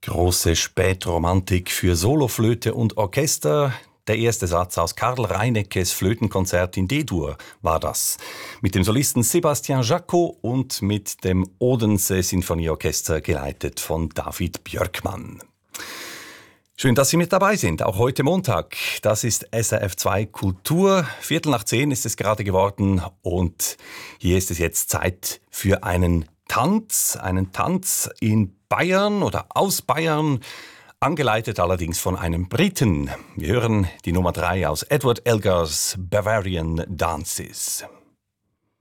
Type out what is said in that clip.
Große Spätromantik für Soloflöte und Orchester. Der erste Satz aus Karl Reineckes Flötenkonzert in D-Dur war das. Mit dem Solisten Sébastien Jacot und mit dem Odense Sinfonieorchester geleitet von David Björkman. Schön, dass Sie mit dabei sind, auch heute Montag. Das ist SRF 2 Kultur. 9:15 ist es gerade geworden und hier ist es jetzt Zeit für einen Tanz in Bayern oder aus Bayern, angeleitet allerdings von einem Briten. Wir hören die Nummer 3 aus Edward Elgars Bavarian Dances.